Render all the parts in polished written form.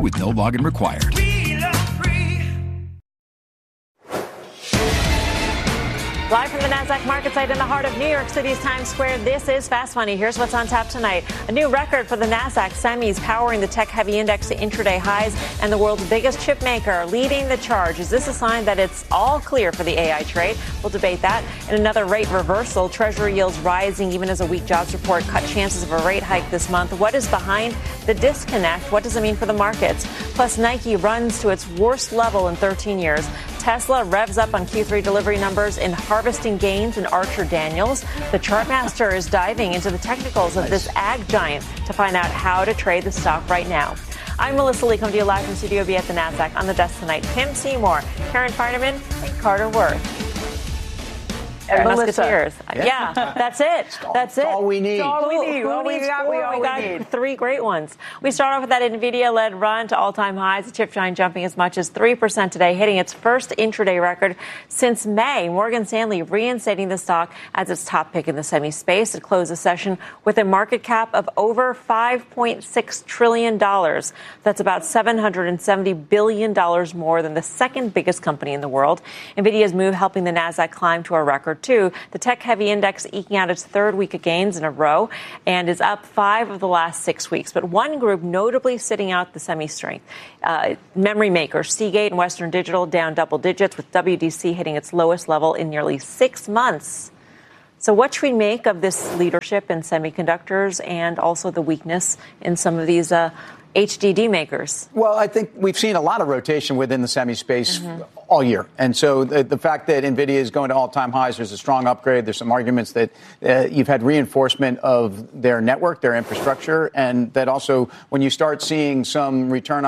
with no login required. Live from the NASDAQ market site in the heart of New York City's Times Square, this is Fast Money. Here's what's on tap tonight. A new record for the NASDAQ semis powering the tech-heavy index to intraday highs, and the world's biggest chip maker leading the charge. Is this a sign that it's all clear for the AI trade? We'll debate that. In another rate reversal, Treasury yields rising even as a weak jobs report cut chances of a rate hike this month. What is behind the disconnect? What does it mean for the markets? Plus, Nike runs to its worst level in 13 years. Tesla revs up on Q3 delivery numbers in harvesting gains in Archer Daniels. The Chartmaster is diving into the technicals of this ag giant to find out how to trade the stock right now. I'm Melissa Lee, coming to you live from Studio B at the NASDAQ. On the desk tonight, Tim Seymour, Karen Feinerman, and Carter Worth. And Musketeers. Yeah, that's it. That's it. All we need. All we need. We got three great ones. We start off with that NVIDIA-led run to all-time highs. The chip giant jumping as much as 3% today, hitting its first intraday record since May. Morgan Stanley reinstating the stock as its top pick in the semi space. It closed the session with a market cap of over $5.6 trillion. That's about $770 billion more than the second biggest company in the world. NVIDIA's move helping the NASDAQ climb to a record. Too. The tech-heavy index eking out its third week of gains in a row and is up 5 of the last 6 weeks. But one group notably sitting out the semi-strength. Memory makers Seagate and Western Digital down double digits, with WDC hitting its lowest level in nearly 6 months. So what should we make of this leadership in semiconductors and also the weakness in some of these HDD makers? Well, I think we've seen a lot of rotation within the semi space all year. And so the fact that NVIDIA is going to all-time highs, there's a strong upgrade. There's some arguments that you've had reinforcement of their network, their infrastructure, and that also when you start seeing some return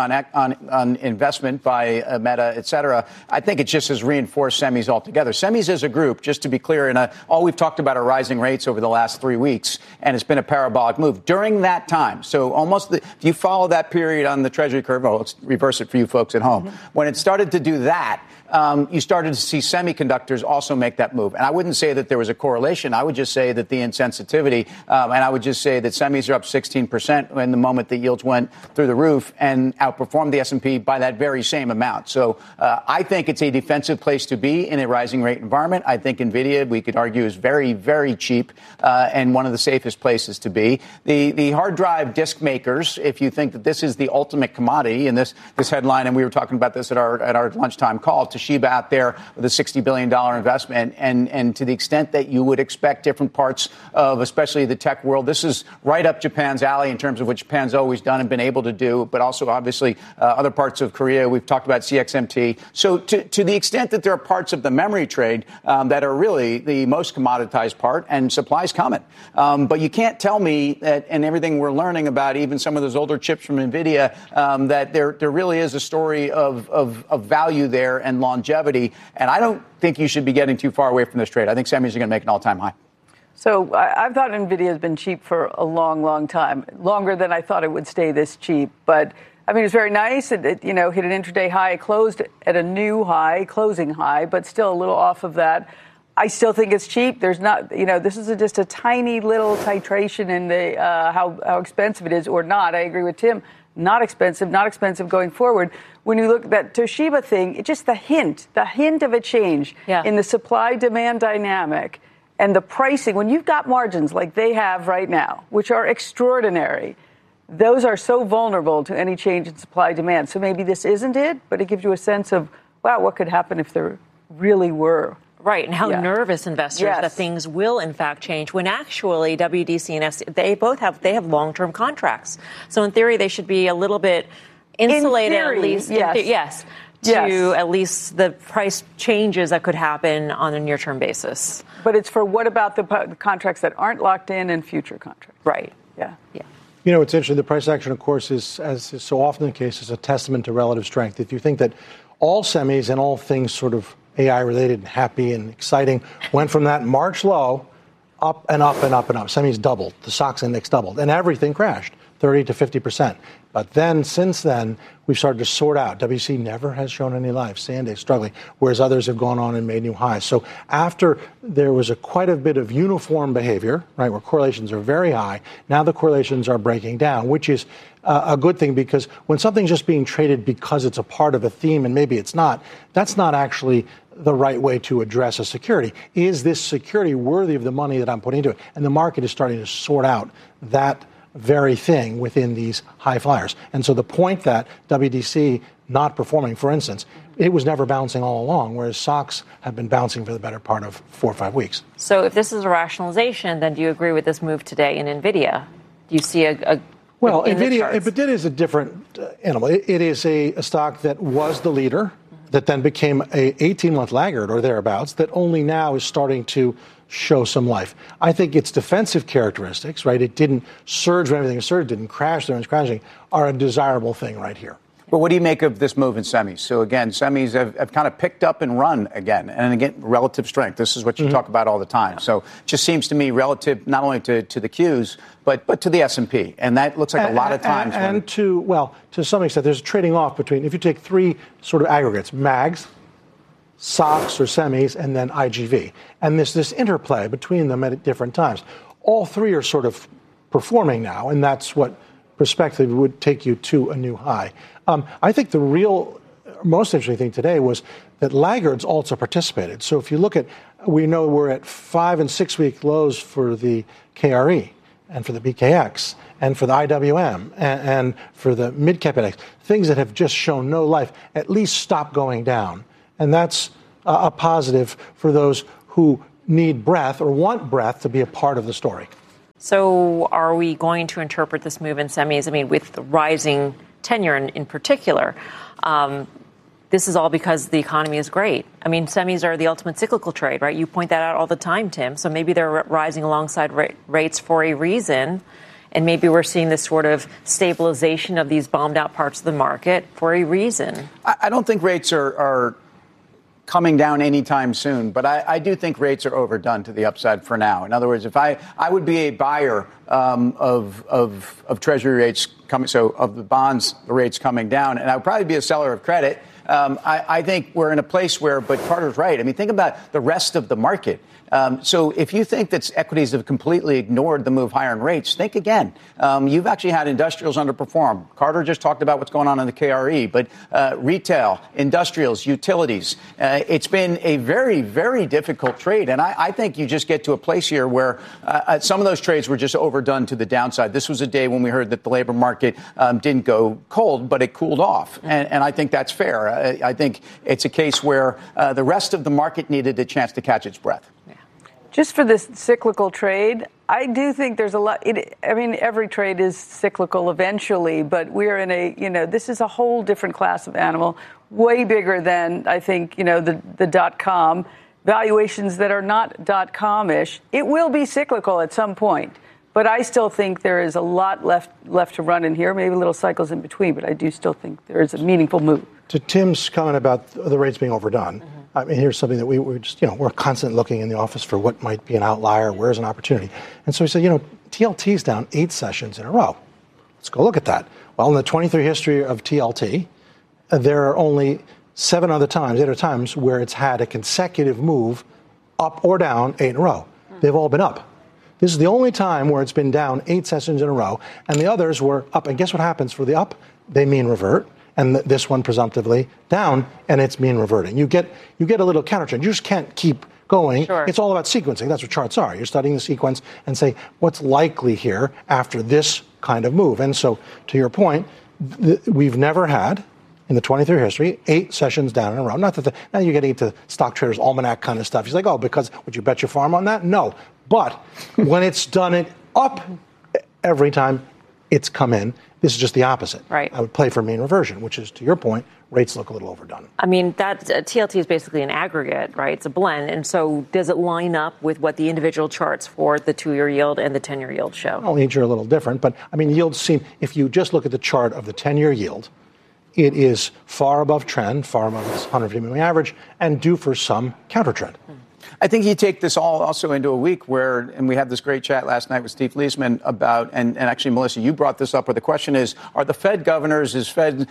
on investment by Meta, et cetera, I think it just has reinforced semis altogether. Semis as a group, just to be clear, all we've talked about are rising rates over the last 3 weeks, and it's been a parabolic move. During that time, so almost, if you follow that period on the Treasury curve, let's reverse it for you folks at home. When it started to do that, you started to see semiconductors also make that move. And I wouldn't say that there was a correlation. I would just say that the insensitivity, and I would just say that semis are up 16% in the moment that yields went through the roof and outperformed the S&P by that very same amount. So I think it's a defensive place to be in a rising rate environment. I think NVIDIA, we could argue, is very, very cheap and one of the safest places to be. The hard drive disk makers, if you think that this is the ultimate commodity, and this headline, and we were talking about this at our lunchtime call, Toshiba out there with a $60 billion investment, and to the extent that you would expect different parts of especially the tech world, this is right up Japan's alley in terms of what Japan's always done and been able to do, but also obviously other parts of Korea. We've talked about CXMT. So to the extent that there are parts of the memory trade that are really the most commoditized part, and supply's coming. But you can't tell me that, and everything we're learning about even some of those older chips from NVIDIA, that there really is a story of value there and longevity. And I don't think you should be getting too far away from this trade. I think semis are going to make an all-time high. So I've thought NVIDIA has been cheap for a long, long time, longer than I thought it would stay this cheap. But I mean, it's very nice. It hit an intraday high, closed at a new high, closing high, but still a little off of that. I still think it's cheap. There's not, this is just a tiny little titration in the how expensive it is or not. I agree with Tim. Not expensive going forward. When you look at that Toshiba thing, it's just the hint of a change in the supply-demand dynamic and the pricing. When you've got margins like they have right now, which are extraordinary, those are so vulnerable to any change in supply-demand. So maybe this isn't it, but it gives you a sense of, wow, what could happen if there really were. Right, and how nervous investors that things will in fact change when actually WDC and FC, they have long-term contracts. So in theory, they should be a little bit insulated, at least. At least the price changes that could happen on a near-term basis. But it's for what about the contracts that aren't locked in and future contracts? Right. Yeah. It's interesting. The price action, of course, is, as is so often the case, is a testament to relative strength. If you think that all semis and all things sort of AI-related and happy and exciting went from that March low up and up and up and up. Semis doubled. The SOX index doubled. And everything crashed. 30 to 50%. But then, since then, we've started to sort out. WC never has shown any life. Sandy struggling, whereas others have gone on and made new highs. So after there was quite a bit of uniform behavior, right, where correlations are very high, now the correlations are breaking down, which is a good thing, because when something's just being traded because it's a part of a theme and maybe it's not, that's not actually the right way to address a security. Is this security worthy of the money that I'm putting into it? And the market is starting to sort out that very thing within these high flyers. And so the point that WDC not performing, for instance, it was never bouncing all along, whereas stocks have been bouncing for the better part of 4 or 5 weeks. So if this is a rationalization, then do you agree with this move today in NVIDIA? Do you see well, NVIDIA is a different animal. It is a stock that was the leader, that then became a 18-month laggard or thereabouts, that only now is starting to show some life. I think its defensive characteristics, right, it didn't surge when everything surged, didn't crash when it was crashing, are a desirable thing right here. But what do you make of this move in semis? So, again, semis have kind of picked up and run again. And, again, relative strength. This is what you talk about all the time. So it just seems to me relative not only to the Qs, but to the S&P. And that looks like a lot of times. And to some extent, there's a trading off between, if you take three sort of aggregates, MAGs, SOX or semis, and then IGV. And there's this interplay between them at different times. All three are sort of performing now, and that's what prospectively would take you to a new high. I think the most interesting thing today was that laggards also participated. So if you look at, we know we're at 5 and 6 week lows for the KRE and for the BKX and for the IWM and for the mid-cap index, things that have just shown no life, at least stop going down. And that's a positive for those who need breadth or want breadth to be a part of the story. So are we going to interpret this move in semis, I mean, with the rising tenure in particular, this is all because the economy is great. I mean, semis are the ultimate cyclical trade, right? You point that out all the time, Tim. So maybe they're rising alongside rates for a reason. And maybe we're seeing this sort of stabilization of these bombed out parts of the market for a reason. I don't think rates are coming down anytime soon, but I do think rates are overdone to the upside for now. In other words, if I would be a buyer of Treasury rates coming, so of the bonds, the rates coming down, and I would probably be a seller of credit. I think we're in a place where, but Carter's right. I mean, think about the rest of the market. So if you think that equities have completely ignored the move higher in rates, think again. You've actually had industrials underperform. Carter just talked about what's going on in the KRE, but retail, industrials, utilities, it's been a very, very difficult trade. And I think you just get to a place here where some of those trades were just overdone to the downside. This was a day when we heard that the labor market didn't go cold, but it cooled off. And I think that's fair. I think it's a case where the rest of the market needed a chance to catch its breath. Yeah. Just for this cyclical trade, I do think there's a lot. Every trade is cyclical eventually, but we're in this is a whole different class of animal, way bigger than, I think, the .com. Valuations that are not .com-ish. It will be cyclical at some point, but I still think there is a lot left to run in here, maybe little cycles in between, but I do still think there is a meaningful move. To Tim's comment about the rates being overdone, I mean, here's something that we're constantly looking in the office for what might be an outlier, where's an opportunity. And so we said, TLT's down 8 sessions in a row. Let's go look at that. Well, in the 23 history of TLT, there are only 8 other times where it's had a consecutive move up or down 8 in a row. They've all been up. This is the only time where it's been down 8 sessions in a row, and the others were up. And guess what happens for the up? They mean revert. And this one presumptively down, and it's mean reverting. You get a little counter trend. You just can't keep going. Sure. It's all about sequencing. That's what charts are. You're studying the sequence and say, what's likely here after this kind of move? And so, to your point, we've never had, in the 23 history, 8 sessions down in a row. Not that now you're getting into stock traders almanac kind of stuff. He's like, because would you bet your farm on that? No. But when it's done it up every time it's come in, this is just the opposite. Right. I would play for mean reversion, which is, to your point, rates look a little overdone. I mean, that TLT is basically an aggregate, right? It's a blend. And so does it line up with what the individual charts for the 2-year yield and the 10-year yield show? Well, each are a little different, but I mean, yields seem, if you just look at the chart of the 10-year yield, it is far above trend, far above its 150 moving average, and due for some counter trend. I think you take this all also into a week where, and we had this great chat last night with Steve Leisman about, and actually, Melissa, you brought this up, where the question is, are the Fed governors, is Fed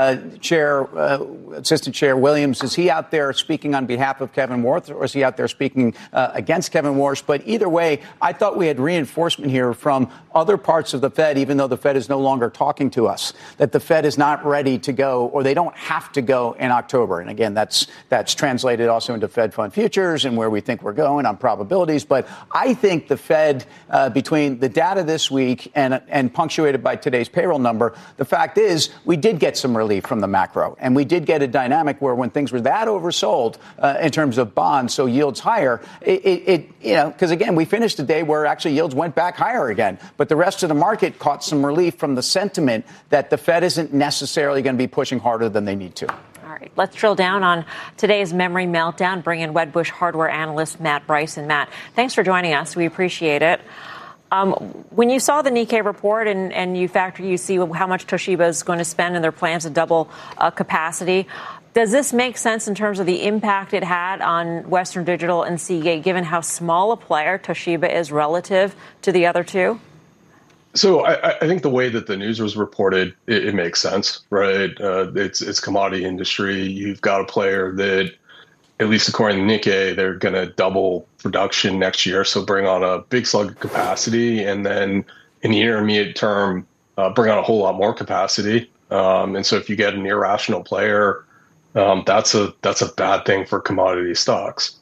Assistant Chair Williams, is he out there speaking on behalf of Kevin Warsh, or is he out there speaking against Kevin Warsh? But either way, I thought we had reinforcement here from other parts of the Fed, even though the Fed is no longer talking to us, that the Fed is not ready to go, or they don't have to go in October. And again, that's translated also into Fed fund futures and where we think we're going on probabilities. But I think the Fed, between the data this week and punctuated by today's payroll number, the fact is we did get some relief from the macro. And we did get a dynamic where when things were that oversold in terms of bonds, so yields higher, because again, we finished a day where actually yields went back higher again. But the rest of the market caught some relief from the sentiment that the Fed isn't necessarily going to be pushing harder than they need to. All right, let's drill down on today's memory meltdown. Bring in Wedbush hardware analyst Matt Bryson. Matt, thanks for joining us. We appreciate it. When you saw the Nikkei report and you see how much Toshiba is going to spend in their plans to double capacity, does this make sense in terms of the impact it had on Western Digital and Seagate, given how small a player Toshiba is relative to the other two? So I think the way that the news was reported, it makes sense, right? It's commodity industry. You've got a player that, at least according to Nikkei, they're going to double production next year. So bring on a big slug of capacity, and then in the intermediate term, bring on a whole lot more capacity. And so if you get an irrational player, that's a bad thing for commodity stocks.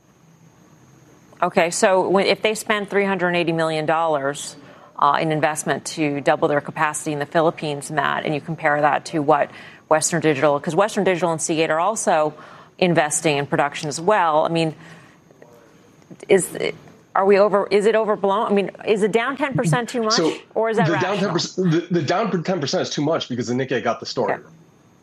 Okay, so if they spend $380 million in investment to double their capacity in the Philippines, Matt, and you compare that to what Western Digital, because Western Digital and Seagate are also investing in production as well. I mean, is it overblown? I mean, is it down 10% too much, or is that rational? The down 10% is too much because the Nikkei got the story. Okay.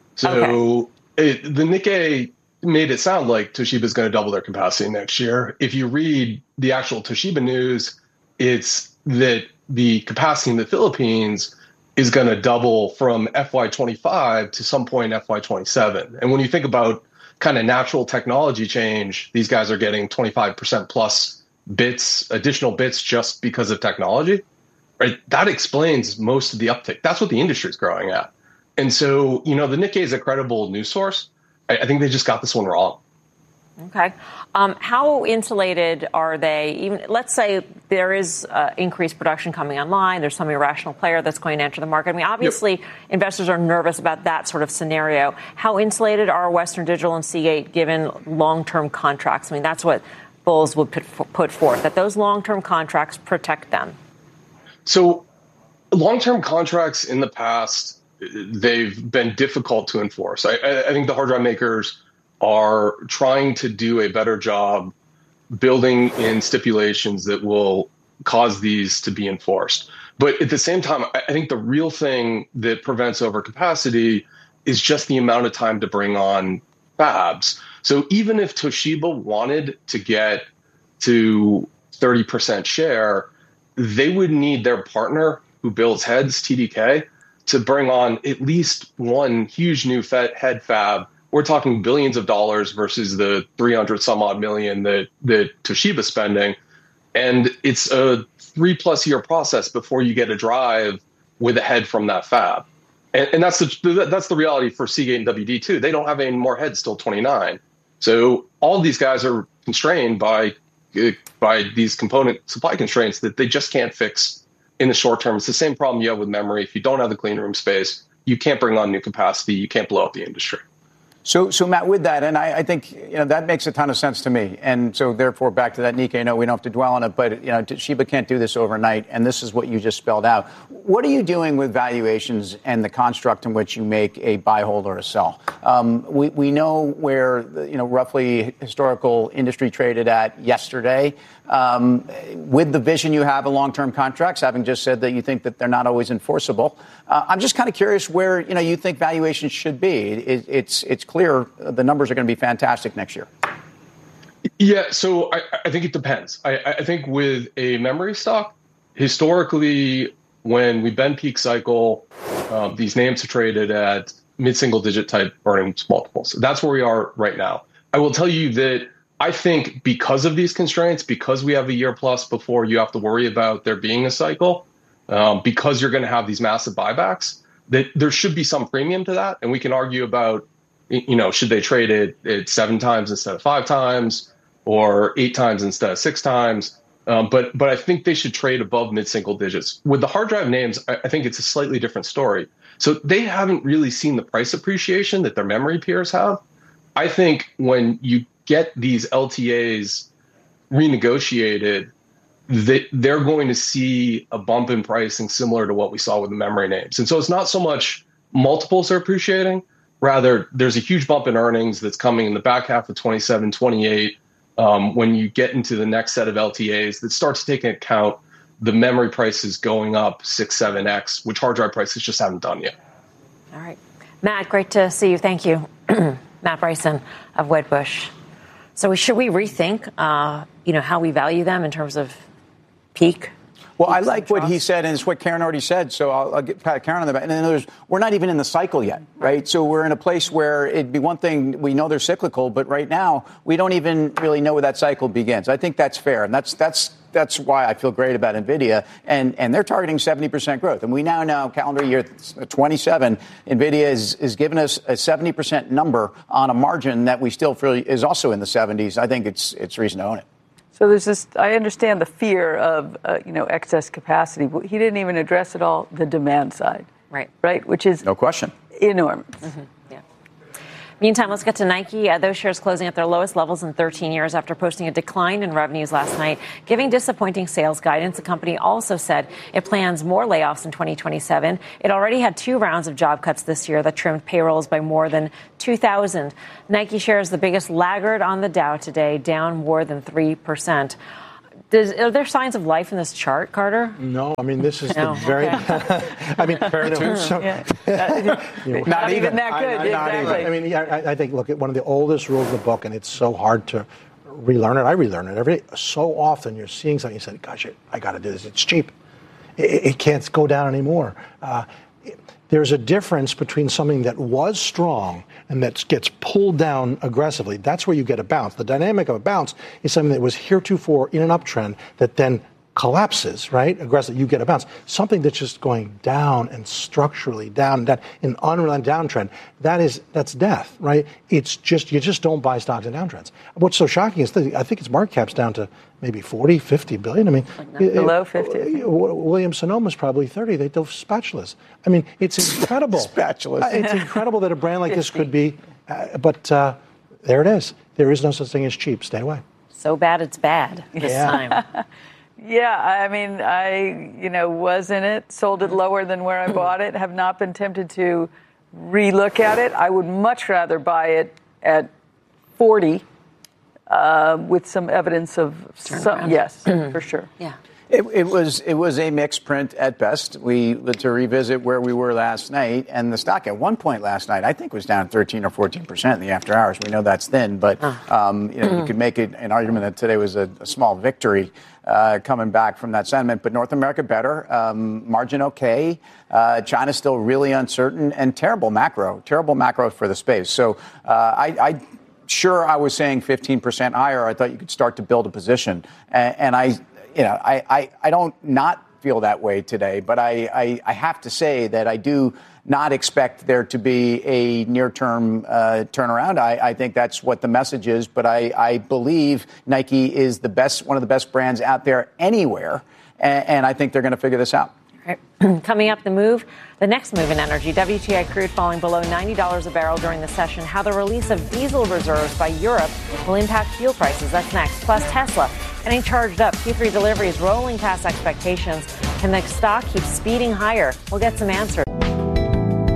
So the Nikkei made it sound like Toshiba is going to double their capacity next year. If you read the actual Toshiba news, it's that the capacity in the Philippines is going to double from FY25 to some point in FY27. And when you think about kind of natural technology change, these guys are getting 25% plus additional bits just because of technology, right? That explains most of the uptick. That's what the industry is growing at. And so, the Nikkei is a credible news source. I think they just got this one wrong. Okay. How insulated are they? Even let's say there is increased production coming online. There's some irrational player that's going to enter the market. I mean, obviously, Investors are nervous about that sort of scenario. How insulated are Western Digital and Seagate given long-term contracts? I mean, that's what bulls would put forth, that those long-term contracts protect them. So long-term contracts in the past, they've been difficult to enforce. I think the hard drive makers are trying to do a better job building in stipulations that will cause these to be enforced. But at the same time, I think the real thing that prevents overcapacity is just the amount of time to bring on fabs. So even if Toshiba wanted to get to 30% share, they would need their partner who builds heads, TDK, to bring on at least one huge new head fab. We're talking billions of dollars versus the 300 some odd million that Toshiba's spending. And it's a 3+ year process before you get a drive with a head from that fab. And that's the reality for Seagate and WD too. They don't have any more heads till 29. So all of these guys are constrained by these component supply constraints that they just can't fix in the short term. It's the same problem you have with memory. If you don't have the clean room space, you can't bring on new capacity. You can't blow up the industry. So Matt, with that, and I think that makes a ton of sense to me. And so therefore, back to that Nikkei, no, we don't have to dwell on it, but Toshiba can't do this overnight, and this is what you just spelled out. What are you doing with valuations and the construct in which you make a buy, hold, or a sell? We know where roughly historical industry traded at yesterday. With the vision you have of long-term contracts, having just said that you think that they're not always enforceable, I'm just kind of curious where you think valuations should be. It's clear the numbers are going to be fantastic next year. Yeah, so I think it depends. I think with a memory stock, historically, when we've been peak cycle, these names are traded at mid-single digit type earnings multiples. That's where we are right now. I will tell you that I think because of these constraints, because we have a year plus before you have to worry about there being a cycle, because you're going to have these massive buybacks, that there should be some premium to that. And we can argue about, should they trade it at 7 times instead of 5 times or 8 times instead of 6 times. But I think they should trade above mid-single digits. With the hard drive names, I think it's a slightly different story. So they haven't really seen the price appreciation that their memory peers have. I think when you get these LTAs renegotiated, they're going to see a bump in pricing similar to what we saw with the memory names. And so it's not so much multiples are appreciating, rather there's a huge bump in earnings that's coming in the back half of 27, 28, when you get into the next set of LTAs that starts taking account the memory prices going up 6, 7x, which hard drive prices just haven't done yet. All right. Matt, great to see you. Thank you. Matt Bryson of Wedbush. So should we rethink, how we value them in terms of peak? Well, I like what he said, and it's what Karen already said, so I'll get pat Karen on the back. And then we're not even in the cycle yet, right? So we're in a place where it'd be one thing, we know they're cyclical, but right now we don't even really know where that cycle begins. I think that's fair, and that's why I feel great about NVIDIA, and they're targeting 70% growth. And we now know calendar year 27, NVIDIA is giving us a 70% number on a margin that we still feel is also in the 70s. I think it's reason to own it. So there's this, I understand the fear of, excess capacity, but he didn't even address at all the demand side. Right. Which is no question enormous. Mm-hmm. Yeah. Meantime, let's get to Nike. Those shares closing at their lowest levels in 13 years after posting a decline in revenues last night, giving disappointing sales guidance. The company also said it plans more layoffs in 2027. It already had 2 rounds of job cuts this year that trimmed payrolls by more than 2,000. Nike shares the biggest laggard on the Dow today, down more than 3%. Are there signs of life in this chart, Carter? No, I mean, this is the very. I mean, not even that good. Exactly. I mean, I think, look, at one of the oldest rules of the book, and it's so hard to relearn it. I relearn it every day. So often you're seeing something, you say, gosh, I got to do this. It's cheap. It can't go down anymore. There's a difference between something that was strong and that gets pulled down aggressively. That's where you get a bounce. The dynamic of a bounce is something that was heretofore in an uptrend that then collapses, right? Aggressively, you get a bounce. Something that's just going down and structurally down and down, an unrelenting downtrend, that's death, right? It's just, you just don't buy stocks in downtrends. What's so shocking is I think its market cap's down to maybe 40, 50 billion. I mean, below 50. Williams-Sonoma's probably 30. They do spatulas. I mean, it's incredible. Spatulas. It's incredible that a brand like this could be, but there it is. There is no such thing as cheap. Stay away. So bad it's bad this time. Yeah, I mean, I was in it, sold it lower than where I bought it, have not been tempted to relook at it. I would much rather buy it at 40 with some evidence of some. Yes, for sure. Yeah. It was a mixed print at best. To revisit where we were last night, and the stock at one point last night, I think, was down 13 or 14% in the after hours. We know that's thin, but you could make an argument that today was a small victory coming back from that sentiment. But North America better, margin okay. China still really uncertain and terrible macro for the space. So I was saying 15% higher. I thought you could start to build a position, and I don't not feel that way today, but I have to say that I do not expect there to be a near-term turnaround. I think that's what the message is, but I believe Nike is one of the best brands out there anywhere, and I think they're going to figure this out. Right. Coming up, the next move in energy, WTI crude falling below $90 a barrel during the session, how the release of diesel reserves by Europe will impact fuel prices. That's next. Plus, Tesla getting charged up. Q3 deliveries rolling past expectations. Can the stock keep speeding higher? We'll get some answers.